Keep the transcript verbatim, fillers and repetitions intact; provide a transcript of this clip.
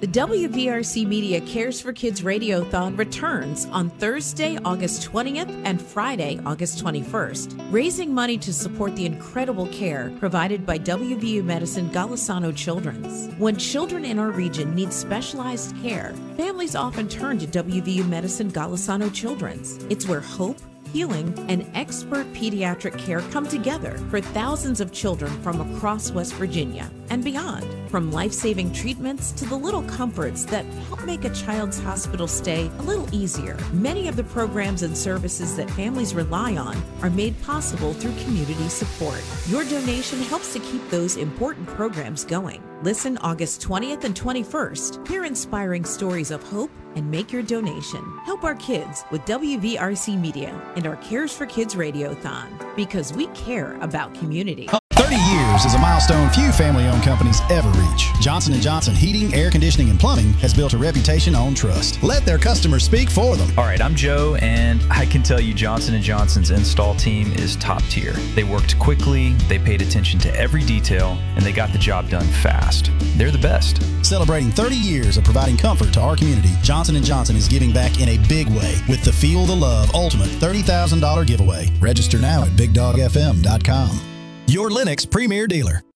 The W V R C Media Cares for Kids Radiothon returns on Thursday, August twentieth and Friday, August twenty-first, raising money to support the incredible care provided by W V U Medicine Golisano Children's. When children in our region need specialized care, families often turn to W V U Medicine Golisano Children's. It's where hope, healing, and expert pediatric care come together for thousands of children from across West Virginia and beyond. From life-saving treatments to the little comforts that help make a child's hospital stay a little easier, many of the programs and services that families rely on are made possible through community support. Your donation helps to keep those important programs going. Listen August twentieth and twenty-first. Hear inspiring stories of hope and make your donation. Help our kids with W V R C Media and our Cares for Kids Radiothon, because we care about community. thirty years is a milestone few family-owned companies ever reach. Johnson and Johnson Heating, Air Conditioning, and Plumbing has built a reputation on trust. Let their customers speak for them. All right, I'm Joe, and I can tell you Johnson and Johnson's install team is top tier. They worked quickly, they paid attention to every detail, and they got the job done fast. They're the best. Celebrating thirty years of providing comfort to our community, Johnson and Johnson is giving back in a big way with the Feel the Love Ultimate thirty thousand dollars giveaway. Register now at big dog f m dot com. Your Lennox Premier Dealer.